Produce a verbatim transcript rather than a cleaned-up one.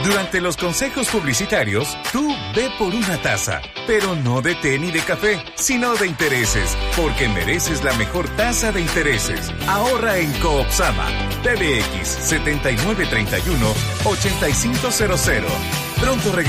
Durante los consejos publicitarios, tú ve por una taza, pero no de té ni de café, sino de intereses, porque mereces la mejor tasa de intereses. Ahorra en Coopsama. P B X setenta y nueve treinta y uno ochenta y cinco cero cero. Pronto regresamos.